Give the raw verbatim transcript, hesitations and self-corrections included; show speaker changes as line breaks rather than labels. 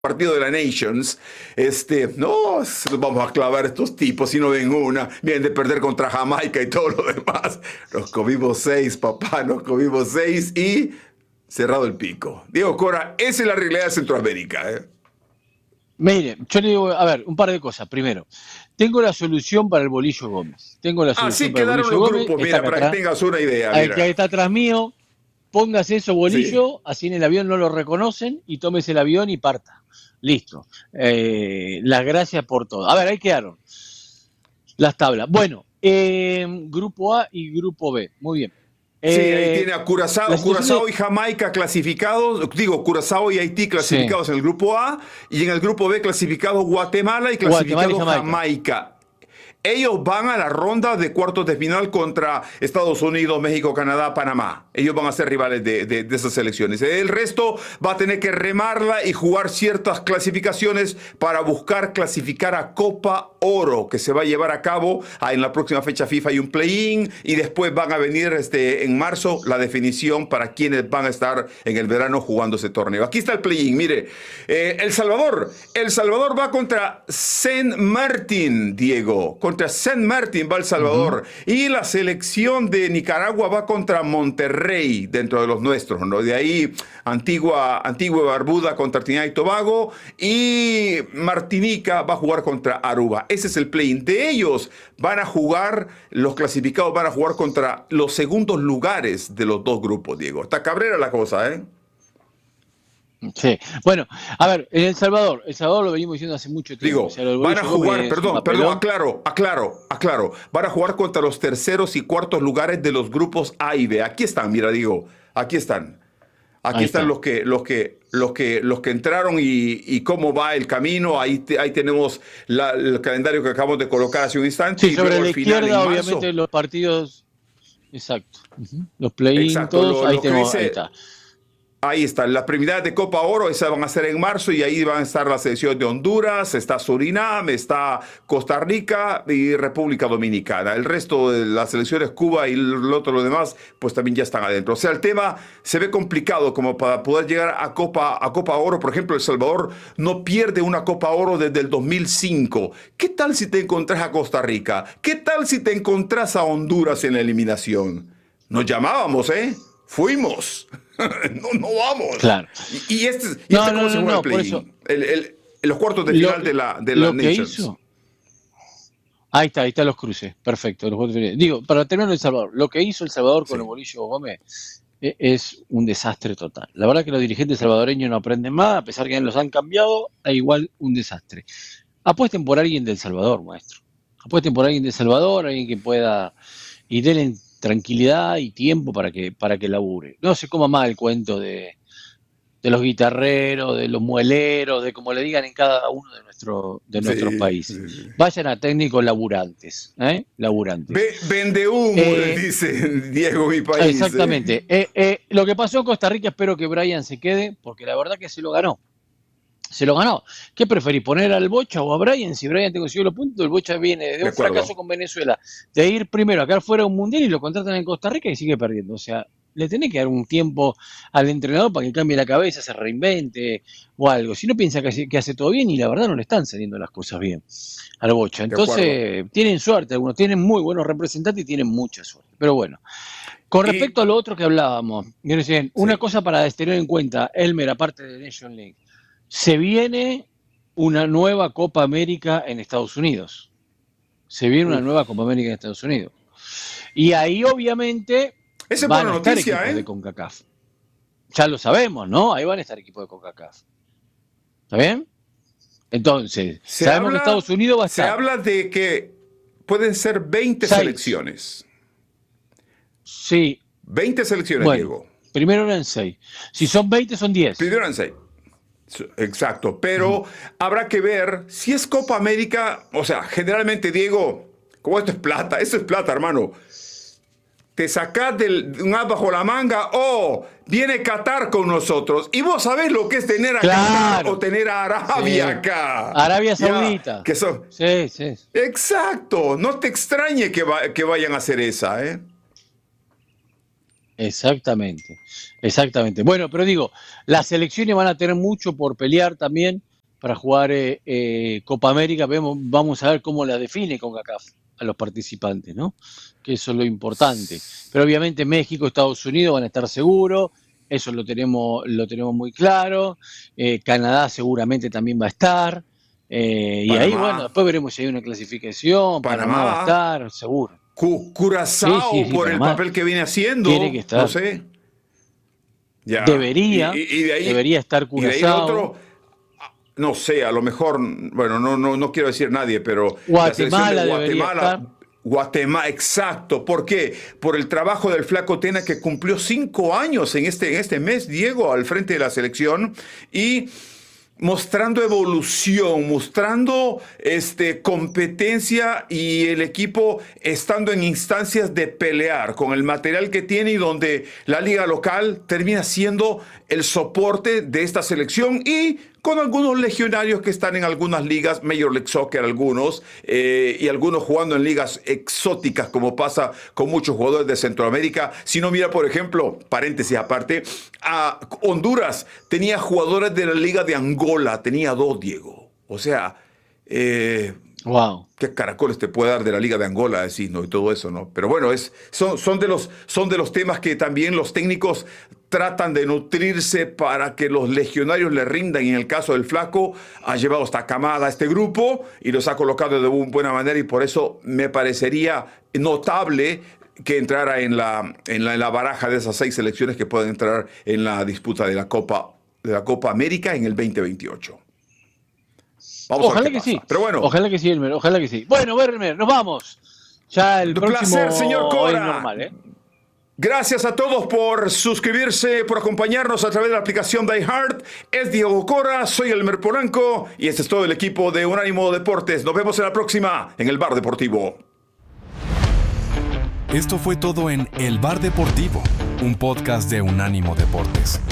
partido de la Nations, este, no, nos vamos a clavar a estos tipos si no ven una, vienen de perder contra Jamaica y todo lo demás. Nos comimos seis, papá, nos comimos seis y cerrado el pico. Diego Cora, esa es la realidad de Centroamérica, ¿eh?
Mire, yo le digo, a ver, un par de cosas. Primero, tengo la solución para el Bolillo Gómez. Tengo la solución
Así
para el
quedaron
Bolillo
los
Gómez.
grupos,
Está
mira, para
atrás,
que tengas una idea.
el
Mira.
que está atrás mío, póngase eso Bolillo,
Sí.
así en el avión no lo reconocen y tómese el avión y parta. Listo. Eh, las gracias por todo. A ver, ahí quedaron las tablas. Bueno, eh, grupo A y grupo B. Muy bien.
Sí, ahí
Eh,
tiene a Curazao,
la situación
Curazao
de-
y Jamaica clasificados, digo, Curazao y Haití clasificados
Sí.
en el grupo A, y en el grupo B clasificados Guatemala y
Guatemala y
clasificado
Jamaica.
Jamaica. Ellos van a la ronda de cuartos de final contra Estados Unidos, México, Canadá, Panamá. Ellos van a ser rivales de, de, de esas selecciones. El resto va a tener que remarla y jugar ciertas clasificaciones para buscar clasificar a Copa Oro, que se va a llevar a cabo ah, en la próxima fecha FIFA. Hay un play-in y después van a venir este, en marzo la definición para quienes van a estar en el verano jugando ese torneo. Aquí está el play-in, mire. Eh, El Salvador. El Salvador va contra Saint Martin, Diego. Contra Saint Martin va El Salvador. Uh-huh. Y la selección de Nicaragua va contra Monterrey, dentro de los nuestros, ¿no? De ahí Antigua, Antigua y Barbuda contra Trinidad y Tobago. Y Martinica va a jugar contra Aruba. Ese es el play-in. De ellos van a jugar, los clasificados van a jugar contra los segundos lugares de los dos grupos, Diego. Está cabrera la cosa, ¿eh?
Sí, bueno, a ver, en El Salvador, El Salvador lo venimos diciendo hace mucho tiempo.
Digo,
o sea,
van a jugar, perdón, perdón, aclaro, aclaro, aclaro, van a jugar contra los terceros y cuartos lugares de los grupos A y B. Aquí están, mira, digo, aquí están. Aquí
Ahí
están
está.
los que, los que, los que, los que entraron y, y cómo va el camino. Ahí, te, ahí tenemos la, el calendario que acabamos de colocar hace un instante.
Sí,
y
sobre
luego
la
al final,
izquierda,
en
obviamente,
marzo.
los partidos. Exacto. Uh-huh. Los play-in,
Exacto,
todos,
lo,
ahí
lo que
tenemos,
dice,
ahí está.
Ahí están, las prioridades de Copa Oro, esas van a ser en marzo y ahí van a estar las selecciones de Honduras, está Surinam, está Costa Rica y República Dominicana. El resto de las selecciones, Cuba y lo otro, lo demás, pues también ya están adentro. O sea, el tema se ve complicado como para poder llegar a Copa, a Copa Oro. Por ejemplo, El Salvador no pierde una Copa Oro desde el dos mil cinco. ¿Qué tal si te encontrás a Costa Rica? ¿Qué tal si te encontrás a Honduras en la eliminación? Nos llamábamos, ¿eh? Fuimos. no, no vamos.
Claro.
Y, y este, y
no,
este
no,
cómo
no,
se juega
no,
el play-in. El, el, los cuartos de final
lo,
de la, de la
lo
Nations.
Que hizo, ahí está, ahí están los cruces. Perfecto. Los cuartos de final. Digo, para terminar El Salvador, lo que hizo El Salvador con
Sí.
el Bolillo Gómez es, es un desastre total. La verdad que los dirigentes salvadoreños no aprenden más, a pesar que los han cambiado, da igual un desastre. Apuesten por alguien del Salvador, maestro. Apuesten por alguien de El Salvador, alguien que pueda, y denle tranquilidad y tiempo para que, para que labure. No se coma más el cuento de, de los guitarreros, de los mueleros, de como le digan en cada uno de, nuestro, de nuestros
Sí,
países.
sí.
Vayan a técnicos laburantes, ¿eh? Laburantes.
Ve, vende humo,
Eh,
dice Diego, mi país.
Exactamente.
¿eh?
Eh, eh, lo que pasó en Costa Rica, espero que Brian se quede, porque la verdad que se lo ganó. Se lo ganó. ¿Qué preferís, poner al Bocha o a Brian? Si Brian te consiguió los puntos, el Bocha viene de, de un fracaso con Venezuela, de ir primero a quedar fuera de un mundial y lo contratan en Costa Rica y sigue perdiendo. O sea, le tenés que dar un tiempo al entrenador para que cambie la cabeza, se reinvente o algo. Si no piensa que hace, que hace todo bien y la verdad no le están saliendo las cosas bien al Bocha. Entonces, tienen suerte algunos, tienen muy buenos representantes y tienen mucha suerte. Pero bueno. Con respecto y, a lo otro que hablábamos, sí. una cosa para tener en cuenta, Elmer, aparte de Nation League, se viene una nueva Copa América en Estados Unidos. Se viene Uf. una nueva Copa América en Estados Unidos. Y ahí, obviamente,
Esa
van a estar
noticia,
equipos
¿eh?
de CONCACAF. Ya lo sabemos, ¿no? Ahí van a estar equipos de CONCACAF. ¿Está bien? Entonces,
se
sabemos
habla,
que Estados Unidos va a estar.
Se habla de que pueden ser veinte Seis. selecciones.
Sí.
veinte selecciones,
bueno,
Diego.
Primero eran seis. Si son veinte, son diez.
Primero eran seis. Exacto, pero uh-huh. habrá que ver si es Copa América, o sea, generalmente, Diego, como esto es plata, esto es plata, hermano, te sacás del, un as bajo la manga, oh, viene Qatar con nosotros, y vos sabés lo que es tener a
claro.
Qatar o tener a Arabia
sí.
acá.
Arabia Saudita.
Ya, que son...
Sí, sí.
Exacto, no te extrañe que, va, que vayan a hacer esa, ¿eh?
Exactamente, exactamente. Bueno, pero digo, las selecciones van a tener mucho por pelear también para jugar eh, eh, Copa América. Vemos, vamos a ver cómo la define CONCACAF a los participantes, ¿no? Que eso es lo importante. Pero obviamente México, Estados Unidos van a estar seguros, eso lo tenemos, lo tenemos muy claro. Eh, Canadá seguramente también va a estar. Eh, y ahí, bueno, después veremos si hay una clasificación. Panamá, Panamá va a estar, seguro.
Curazao, sí, sí, sí, por Panamá el papel que viene haciendo.
Tiene que estar.
No sé. Ya.
Debería,
y, y de ahí,
debería estar Curazao.
Y de ahí otro, no sé, a lo mejor, bueno, no, no, no quiero decir nadie, pero
Guatemala,
la selección de
Guatemala,
Guatemala, exacto. ¿Por qué? Por el trabajo del Flaco Tena, que cumplió cinco años en este, en este mes, Diego, al frente de la selección, y mostrando evolución, mostrando este, competencia, y el equipo estando en instancias de pelear con el material que tiene, y donde la liga local termina siendo el soporte de esta selección, y con algunos legionarios que están en algunas ligas, Major League Soccer algunos, eh, y algunos jugando en ligas exóticas, como pasa con muchos jugadores de Centroamérica. Si no, mira, por ejemplo, paréntesis aparte, a Honduras tenía jugadores de la liga de Angola, tenía dos, Diego. O sea, eh,
wow.
¿Qué caracoles te puede dar de la liga de Angola, decís, ¿no? Y todo eso, ¿no? Pero bueno, es, son, son, de los, son de los temas que también los técnicos tratan de nutrirse para que los legionarios le rindan. Y en el caso del Flaco, ha llevado esta camada a este grupo y los ha colocado de buena manera, y por eso me parecería notable que entrara en la, en la, en la baraja de esas seis selecciones que pueden entrar en la disputa de la Copa, de la Copa América en el veinte veintiocho.
Vamos ojalá a ver qué que pasa. Sí. Pero bueno. Ojalá que sí, Elmer, ojalá que sí. Bueno, Elmer, nos vamos. Ya el próximo
placer, señor Cora.
Es normal, ¿eh?
Gracias a todos por suscribirse, por acompañarnos a través de la aplicación de iHeart. Es Diego Cora, soy Elmer Polanco, y este es todo el equipo de Unánimo Deportes. Nos vemos en la próxima, en el Bar Deportivo.
Esto fue todo en El Bar Deportivo, un podcast de Unánimo Deportes.